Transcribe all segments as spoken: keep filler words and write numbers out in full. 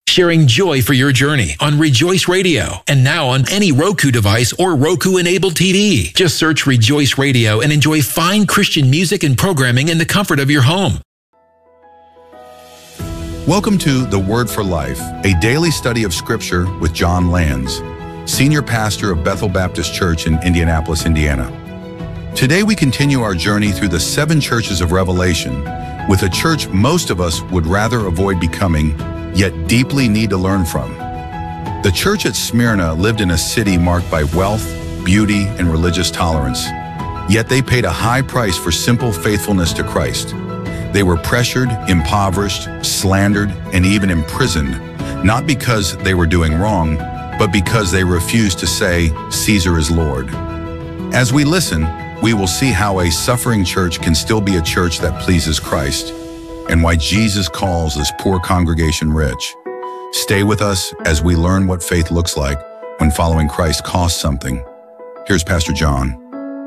sharing joy for your journey on Rejoice Radio, and now on any Roku device or Roku-enabled T V. Just search Rejoice Radio and enjoy fine Christian music and programming in the comfort of your home. Welcome to The Word for Life, a daily study of Scripture with John Lands, Senior Pastor of Bethel Baptist Church in Indianapolis, Indiana. Today we continue our journey through the seven churches of Revelation with a church most of us would rather avoid becoming, yet deeply need to learn from. The church at Smyrna lived in a city marked by wealth, beauty, and religious tolerance, yet they paid a high price for simple faithfulness to Christ. They were pressured, impoverished, slandered, and even imprisoned, not because they were doing wrong, but because they refused to say, "Caesar is Lord." As we listen, we will see how a suffering church can still be a church that pleases Christ, and why Jesus calls this poor congregation rich. Stay with us as we learn what faith looks like when following Christ costs something. Here's Pastor John.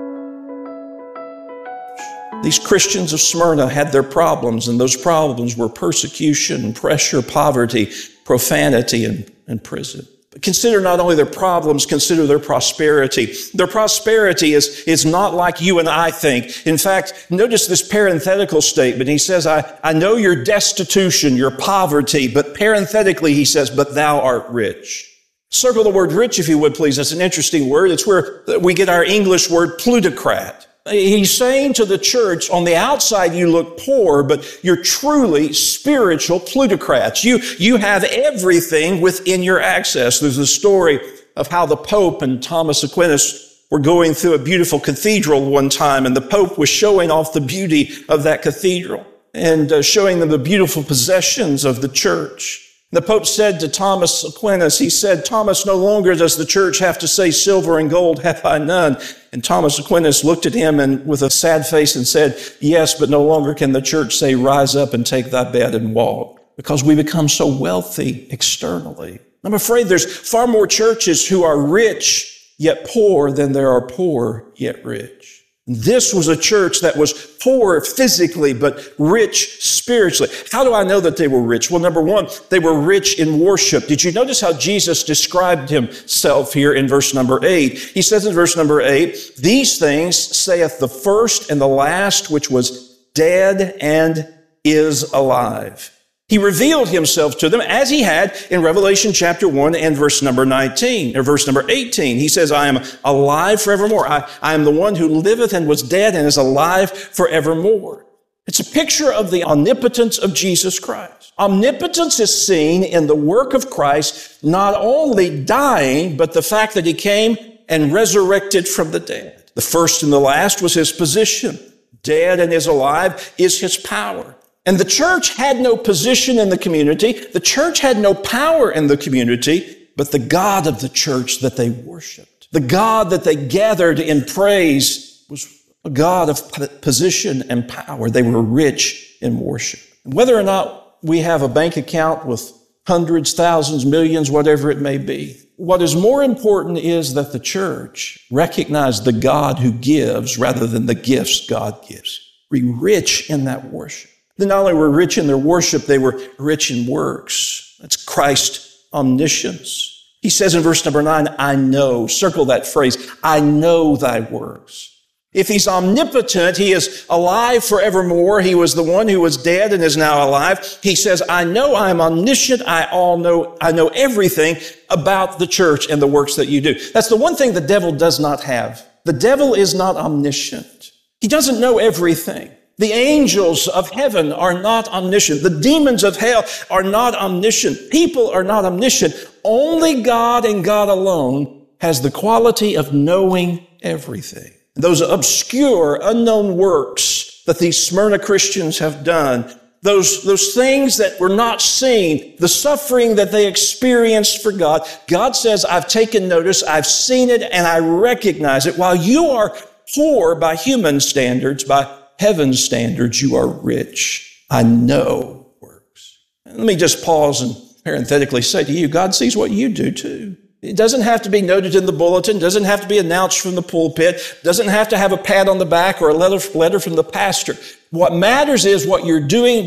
These Christians of Smyrna had their problems, and those problems were persecution, pressure, poverty, profanity, and, and prison. But consider not only their problems, consider their prosperity. Their prosperity is, is not like you and I think. In fact, notice this parenthetical statement. He says, I, I know your destitution, your poverty, but parenthetically he says, but thou art rich. Circle the word rich, if you would, please. That's an interesting word. It's where we get our English word plutocrat. He's saying to the church, on the outside you look poor, but you're truly spiritual plutocrats. You, you have everything within your access. There's a story of how the Pope and Thomas Aquinas were going through a beautiful cathedral one time, and the Pope was showing off the beauty of that cathedral and uh, showing them the beautiful possessions of the church. The Pope said to Thomas Aquinas, he said, "Thomas, no longer does the church have to say, 'Silver and gold have I none.'" And Thomas Aquinas looked at him and with a sad face and said, "Yes, but no longer can the church say, 'Rise up and take thy bed and walk,' because we become so wealthy externally." I'm afraid there's far more churches who are rich yet poor than there are poor yet rich. This was a church that was poor physically, but rich spiritually. How do I know that they were rich? Well, number one, they were rich in worship. Did you notice how Jesus described himself here in verse number eight? He says in verse number eight, "These things saith the first and the last, which was dead and is alive." He revealed himself to them as he had in Revelation chapter one and verse number nineteen, or verse number eighteen. He says, "I am alive forevermore. I, I am the one who liveth and was dead and is alive forevermore." It's a picture of the omnipotence of Jesus Christ. Omnipotence is seen in the work of Christ, not only dying, but the fact that he came and resurrected from the dead. The first and the last was his position. Dead and is alive is his power. And the church had no position in the community. The church had no power in the community, but the God of the church that they worshiped, the God that they gathered in praise, was a God of position and power. They were rich in worship. And whether or not we have a bank account with hundreds, thousands, millions, whatever it may be, what is more important is that the church recognize the God who gives rather than the gifts God gives. Be rich in that worship. They not only were rich in their worship, they were rich in works. That's Christ's omniscience. He says in verse number nine, "I know," circle that phrase, "I know thy works." If he's omnipotent, he is alive forevermore. He was the one who was dead and is now alive. He says, "I know I am omniscient. I all know, I know everything about the church and the works that you do." That's the one thing the devil does not have. The devil is not omniscient. He doesn't know everything. The angels of heaven are not omniscient. The demons of hell are not omniscient. People are not omniscient. Only God and God alone has the quality of knowing everything. Those obscure, unknown works that these Smyrna Christians have done, those, those things that were not seen, the suffering that they experienced for God, God says, "I've taken notice, I've seen it, and I recognize it." While you are poor by human standards, by heaven's standards, you are rich. I know works. And let me just pause and parenthetically say to you, God sees what you do too. It doesn't have to be noted in the bulletin, doesn't have to be announced from the pulpit, doesn't have to have a pat on the back or a letter, letter from the pastor. What matters is what you're doing